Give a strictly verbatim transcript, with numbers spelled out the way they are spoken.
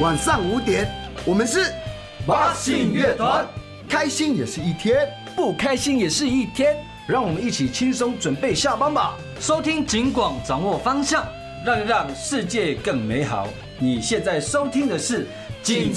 晚上五点，我们是八信乐团， 开心也是一天， 不开心也是一天， 让我们一起轻松准备下班吧。 收听警广，掌握方向，让让世界更美好。你现在收听的是警